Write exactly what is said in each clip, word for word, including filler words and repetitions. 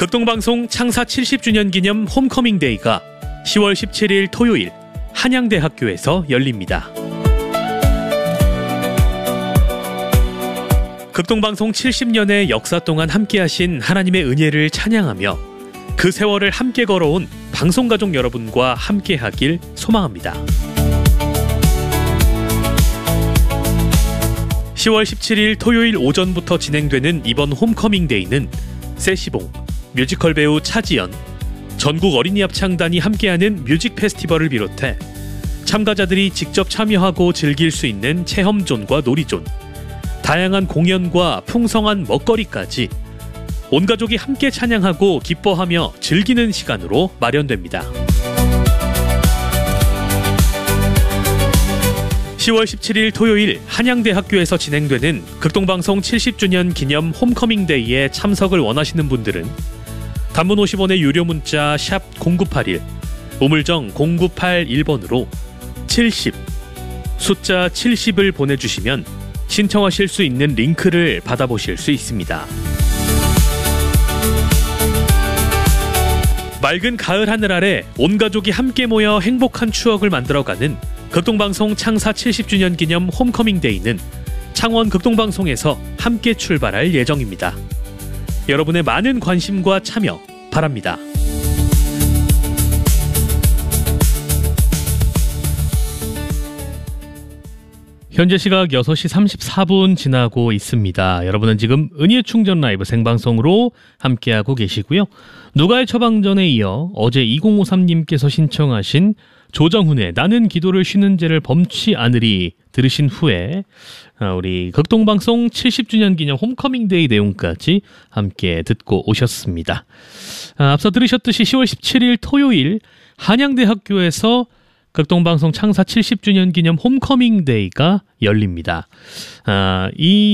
극동방송 창사 칠십 주년 기념 홈커밍데이가 시월 십칠일 토요일 한양대학교에서 열립니다. 극동방송 칠십 년의 역사 동안 함께하신 하나님의 은혜를 찬양하며 그 세월을 함께 걸어온 방송가족 여러분과 함께하길 소망합니다. 시월 십칠일 토요일 오전부터 진행되는 이번 홈커밍데이는 세시봉, 뮤지컬 배우 차지연, 전국 어린이 합창단이 함께하는 뮤직 페스티벌을 비롯해 참가자들이 직접 참여하고 즐길 수 있는 체험존과 놀이존, 다양한 공연과 풍성한 먹거리까지 온 가족이 함께 찬양하고 기뻐하며 즐기는 시간으로 마련됩니다. 시월 십칠일 토요일 한양대학교에서 진행되는 극동방송 칠십 주년 기념 홈커밍데이에 참석을 원하시는 분들은 단문 오십 원의 유료 문자 샵 공구팔일, 우물정 공구팔일 번으로 칠십, 숫자 칠십을 보내주시면 신청하실 수 있는 링크를 받아보실 수 있습니다. 맑은 가을 하늘 아래 온 가족이 함께 모여 행복한 추억을 만들어가는 극동방송 창사 칠십 주년 기념 홈커밍데이는 창원 극동방송에서 함께 출발할 예정입니다. 여러분의 많은 관심과 참여 바랍니다. 현재 시각 여섯 시 삼십사 분 지나고 있습니다. 여러분은 지금 은희의 충전 라이브 생방송으로 함께하고 계시고요. 누가의 처방전에 이어 어제 이공오삼 님께서 신청하신 조정훈의 나는 기도를 쉬는 죄를 범치 않으리 들으신 후에 우리 극동방송 칠십 주년 기념 홈커밍데이 내용까지 함께 듣고 오셨습니다. 앞서 들으셨듯이 시월 십칠일 토요일 한양대학교에서 극동방송 창사 칠십 주년 기념 홈커밍데이가 열립니다. 아,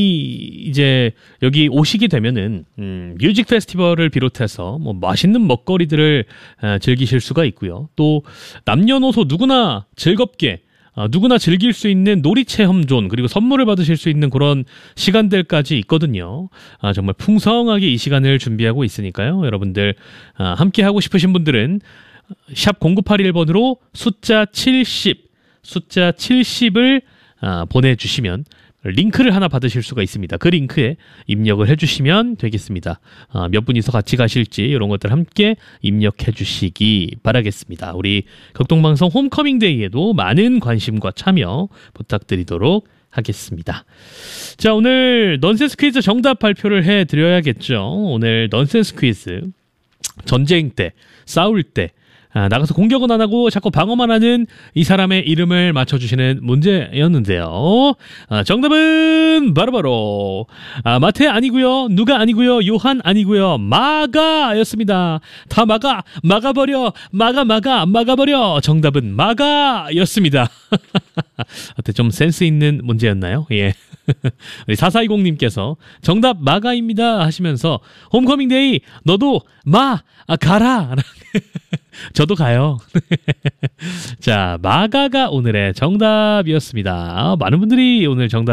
이 이제 여기 오시게 되면은 음, 뮤직 페스티벌을 비롯해서 뭐 맛있는 먹거리들을 아, 즐기실 수가 있고요. 또 남녀노소 누구나 즐겁게 아, 누구나 즐길 수 있는 놀이 체험존, 그리고 선물을 받으실 수 있는 그런 시간들까지 있거든요. 아, 정말 풍성하게 이 시간을 준비하고 있으니까요. 여러분들 아, 함께 하고 싶으신 분들은 샵 공구팔일 번으로 숫자 칠십, 숫자 칠십을 아, 보내주시면 링크를 하나 받으실 수가 있습니다. 그 링크에 입력을 해주시면 되겠습니다. 아, 몇 분이서 같이 가실지 이런 것들 함께 입력해 주시기 바라겠습니다. 우리 극동방송 홈커밍데이에도 많은 관심과 참여 부탁드리도록 하겠습니다. 자, 오늘 넌센스 퀴즈 정답 발표를 해드려야겠죠. 오늘 넌센스 퀴즈, 전쟁 때, 싸울 때 아, 나가서 공격은 안 하고 자꾸 방어만 하는 이 사람의 이름을 맞춰주시는 문제였는데요. 아, 정답은 바로바로 아, 마태 아니고요, 누가 아니고요, 요한 아니고요, 마가였습니다. 다 막아, 막아버려, 막아 막아 막아버려. 정답은 마가였습니다. 어때, 좀 센스 있는 문제였나요? 예. 우리 사사이공 님께서 정답 마가입니다 하시면서 홈커밍데이 너도 마 아, 가라. 저도 가요. 자, 마가가 오늘의 정답이었습니다. 많은 분들이 오늘 정답